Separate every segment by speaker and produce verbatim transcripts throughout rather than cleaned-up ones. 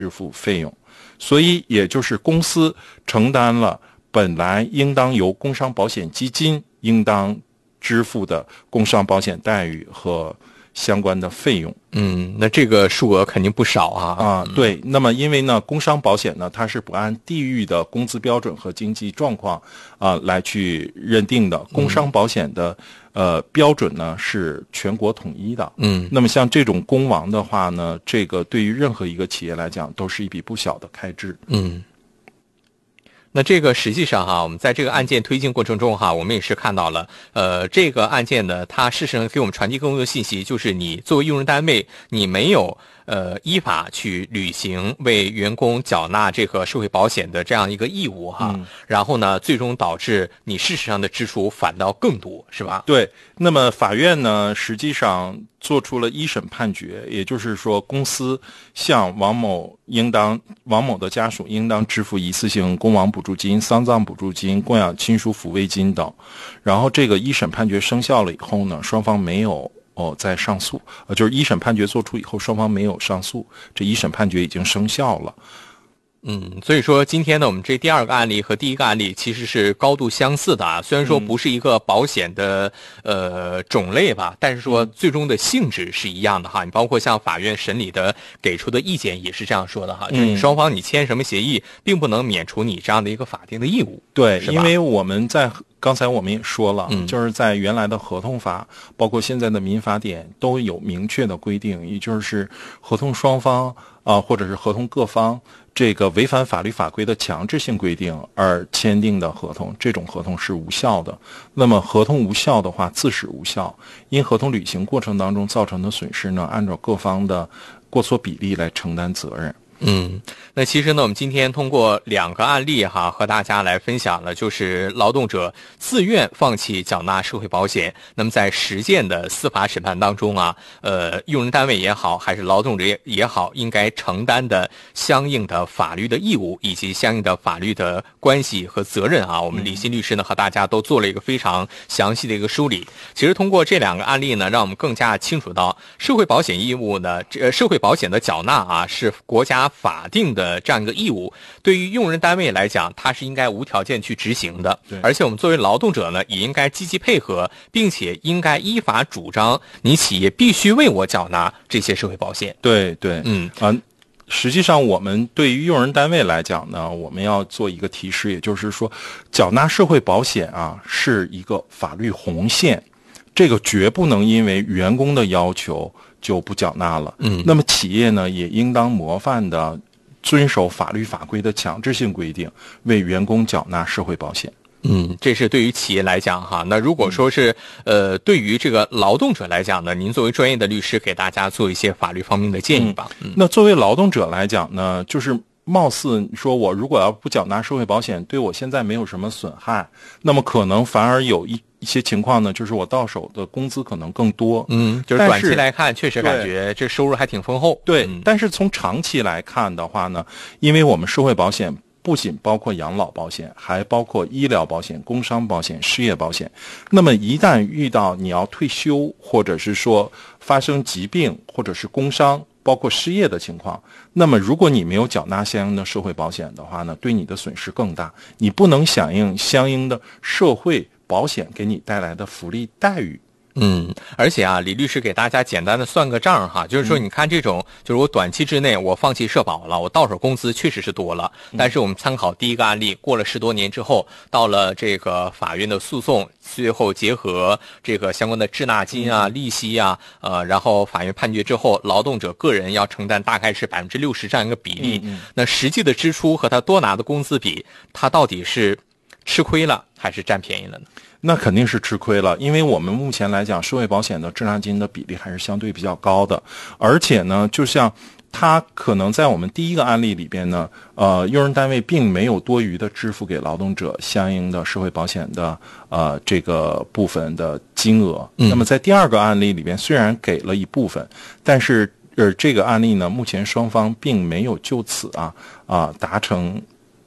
Speaker 1: 支付费用，所以也就是公司承担了本来应当由工伤保险基金应当支付的工伤保险待遇和相关的费用。
Speaker 2: 嗯，那这个数额肯定不少啊。
Speaker 1: 啊，对。那么因为呢，工伤保险呢，它是不按地域的工资标准和经济状况啊来去认定的。工伤保险的、嗯、呃标准呢是全国统一的。
Speaker 2: 嗯，
Speaker 1: 那么像这种工亡的话呢，这个对于任何一个企业来讲，都是一笔不小的开支。
Speaker 2: 嗯。那这个实际上哈，我们在这个案件推进过程中哈，我们也是看到了，呃，这个案件呢，它事实上给我们传递更多的信息，就是你作为用人单位，你没有呃依法去履行为员工缴纳这个社会保险的这样一个义务哈，嗯、然后呢，最终导致你事实上的支出反倒更多，是吧？
Speaker 1: 对。那么法院呢，实际上做出了一审判决，也就是说，公司向王某应当王某的家属应当支付一次性工亡补助金、丧葬补助金、供养亲属抚慰金等。然后这个一审判决生效了以后呢，双方没有哦再上诉，呃，就是一审判决做出以后，双方没有上诉，这一审判决已经生效了。
Speaker 2: 嗯，所以说今天呢，我们这第二个案例和第一个案例其实是高度相似的啊。虽然说不是一个保险的、嗯、呃种类吧，但是说最终的性质是一样的哈。你包括像法院审理的给出的意见也是这样说的哈，就是你双方你签什么协议，并不能免除你这样的一个法定的义务。
Speaker 1: 对，因为我们在刚才我们也说了、
Speaker 2: 嗯，
Speaker 1: 就是在原来的合同法，包括现在的民法典都有明确的规定，也就是合同双方啊、呃，或者是合同各方。这个违反法律法规的强制性规定而签订的合同，这种合同是无效的。那么合同无效的话，自始无效，因合同履行过程当中造成的损失呢，按照各方的过错比例来承担责任。
Speaker 2: 嗯，那其实呢，我们今天通过两个案例哈，和大家来分享了，就是劳动者自愿放弃缴纳社会保险，那么在实践的司法审判当中啊，呃，用人单位也好，还是劳动者也好，应该承担的相应的法律的义务以及相应的法律的关系和责任啊，我们李欣律师呢和大家都做了一个非常详细的一个梳理。其实通过这两个案例呢，让我们更加清楚到社会保险义务呢，这社会保险的缴纳啊，是国家法定的这样一个义务，对于用人单位来讲，它是应该无条件去执行的。而且我们作为劳动者呢，也应该积极配合，并且应该依法主张，你企业必须为我缴纳这些社会保险。
Speaker 1: 对对，
Speaker 2: 嗯
Speaker 1: 啊，实际上我们对于用人单位来讲呢，我们要做一个提示，也就是说，缴纳社会保险啊是一个法律红线，这个绝不能因为员工的要求就不缴纳了。
Speaker 2: 嗯，
Speaker 1: 那么企业呢，也应当模范的遵守法律法规的强制性规定，为员工缴纳社会保险。
Speaker 2: 嗯，这是对于企业来讲哈。那如果说是呃，对于这个劳动者来讲呢，您作为专业的律师，给大家做一些法律方面的建议吧。
Speaker 1: 嗯、那作为劳动者来讲呢，就是貌似说我如果要不缴纳社会保险，对我现在没有什么损害，那么可能反而有一一些情况呢，就是我到手的工资可能更多。
Speaker 2: 嗯，就是短期来看，确实感觉这收入还挺丰厚。
Speaker 1: 对，
Speaker 2: 嗯、
Speaker 1: 但是从长期来看的话呢，因为我们社会保险不仅包括养老保险，还包括医疗保险、工伤保险、失业保险。那么一旦遇到你要退休，或者是说发生疾病，或者是工伤，包括失业的情况，那么如果你没有缴纳相应的社会保险的话呢，对你的损失更大，你不能响应相应的社会保险给你带来的福利待遇。
Speaker 2: 嗯，而且啊，李律师给大家简单的算个账哈，就是说，你看这种，就是我短期之内我放弃社保了，我到手工资确实是多了，但是我们参考第一个案例，过了十多年之后，到了这个法院的诉讼，最后结合这个相关的滞纳金啊、利息啊，呃，然后法院判决之后，劳动者个人要承担大概是百分之六十这样一个比例，
Speaker 1: 嗯嗯
Speaker 2: 那实际的支出和他多拿的工资比，他到底是吃亏了还是占便宜了呢？
Speaker 1: 那肯定是吃亏了，因为我们目前来讲，社会保险的滞纳金的比例还是相对比较高的，而且呢，就像他可能在我们第一个案例里边呢，呃，用人单位并没有多余的支付给劳动者相应的社会保险的呃这个部分的金额。
Speaker 2: 嗯、
Speaker 1: 那么在第二个案例里边，虽然给了一部分，但是呃这个案例呢，目前双方并没有就此啊啊达成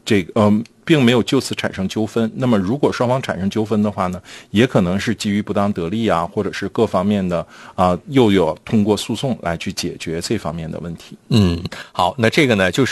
Speaker 1: 这个嗯。并没有就此产生纠纷。那么如果双方产生纠纷的话呢，也可能是基于不当得利啊，或者是各方面的啊、呃，又有通过诉讼来去解决这方面的问题。
Speaker 2: 嗯，好，那这个呢就是